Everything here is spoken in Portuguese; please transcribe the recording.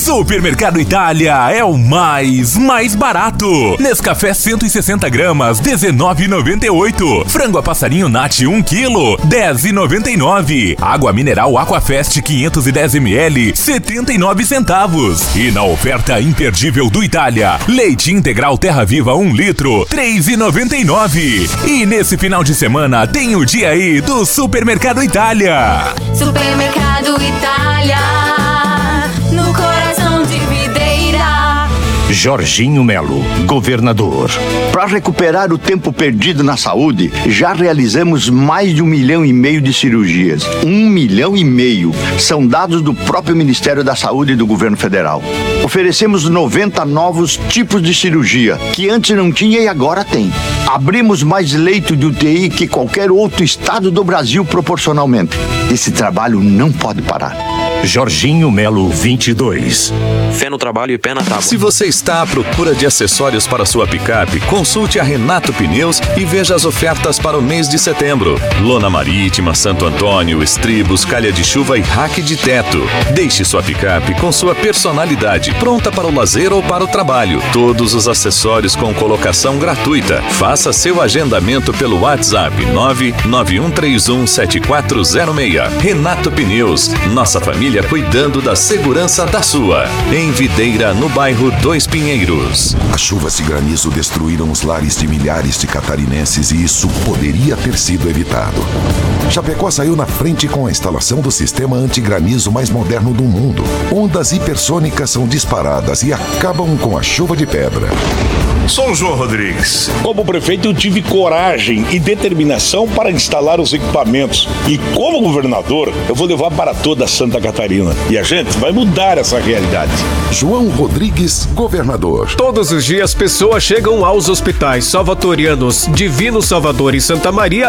Supermercado Itália é o mais barato. Nescafé 160 gramas, R$19,98. Frango a passarinho Nat 1 kg, R$10,99. Água mineral Aquafest 510 ml, 79 centavos. E na oferta imperdível do Itália, leite integral Terra Viva 1 litro, R$3,99. E nesse final de semana tem o dia aí do Supermercado Itália. Supermercado Itália, no coração de Videira. Jorginho Melo, governador. Para recuperar o tempo perdido na saúde, já realizamos mais de 1,5 milhão de cirurgias. 1,5 milhão. São dados do próprio Ministério da Saúde e do Governo Federal. Oferecemos 90 novos tipos de cirurgia, que antes não tinha e agora tem. Abrimos mais leito de UTI que qualquer outro estado do Brasil proporcionalmente. Esse trabalho não pode parar. Jorginho Melo 22. Fé no trabalho e pé na tábua. Se você está à procura de acessórios para sua picape, consulte a Renato Pneus e veja as ofertas para o mês de setembro. Lona marítima, Santo Antônio, estribos, calha de chuva e rack de teto. Deixe sua picape com sua personalidade, pronta para o lazer ou para o trabalho. Todos os acessórios com colocação gratuita. Faça seu agendamento pelo WhatsApp 991317406. Renato Pneus, nossa família cuidando da segurança da sua. Em Videira, no bairro Dois Pinheiros. As chuvas de granizo destruíram os lares de milhares de catarinenses e isso poderia ter sido evitado. Chapecó saiu na frente com a instalação do sistema antigranizo mais moderno do mundo. Ondas hipersônicas são disparadas e acabam com a chuva de pedra. Sou o João Rodrigues. Como prefeito, eu tive coragem e determinação para instalar os equipamentos. E como governador, eu vou levar para toda Santa Catarina. E a gente vai mudar essa realidade. João Rodrigues, governador. Todos os dias, pessoas chegam aos hospitais salvatorianos Divino Salvador e Santa Maria